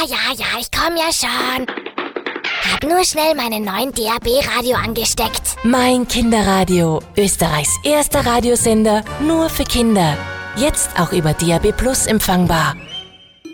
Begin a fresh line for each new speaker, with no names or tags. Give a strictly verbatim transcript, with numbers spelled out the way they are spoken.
ja, ja, ich komm ja schon. Hab nur schnell meinen neuen D A B-Radio angesteckt.
Mein Kinderradio, Österreichs erster Radiosender, nur für Kinder. Jetzt auch über D A B Plus empfangbar.